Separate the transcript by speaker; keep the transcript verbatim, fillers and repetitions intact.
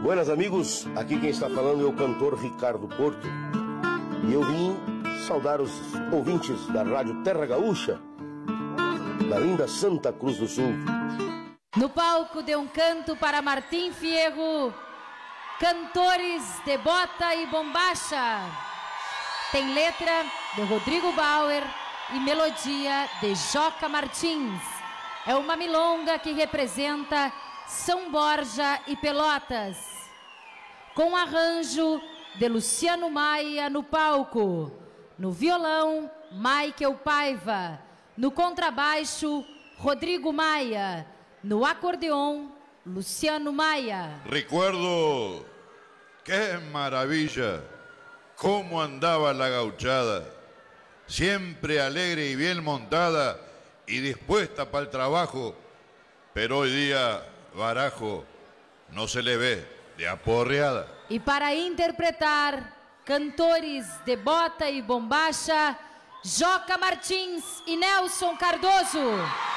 Speaker 1: Buenas amigos, aqui quem está falando é o cantor Ricardo Porto. E eu vim saudar os ouvintes da Rádio Terra Gaúcha, da linda Santa Cruz do Sul.
Speaker 2: No palco de um canto para Martim Fierro, cantores de bota e bombacha. Tem letra de Rodrigo Bauer e melodia de Joca Martins. É uma milonga que representa São Borja e Pelotas, com arranjo de Luciano Maia no palco, no violão, Michael Paiva, no contrabaixo, Rodrigo Maia, no acordeón, Luciano Maia.
Speaker 3: Recuerdo, qué maravilla, cómo andaba la gauchada, siempre alegre y bien montada y dispuesta para el trabajo, pero hoy día, barajo, no se le ve de aporreada.
Speaker 2: E para interpretar cantores de bota e bombacha, Joca Martins e Nelson Cardoso.